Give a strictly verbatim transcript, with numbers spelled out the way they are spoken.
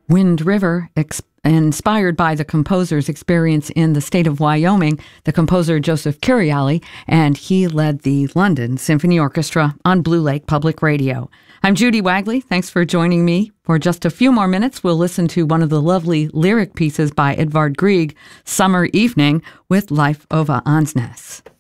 Wind River, ex- inspired by the composer's experience in the state of Wyoming, the composer Joseph Curiali, and he led the London Symphony Orchestra on Blue Lake Public Radio. I'm Judy Wagley. Thanks for joining me. For just a few more minutes, we'll listen to one of the lovely lyric pieces by Edvard Grieg, Summer Evening, with Life Over Ansnes.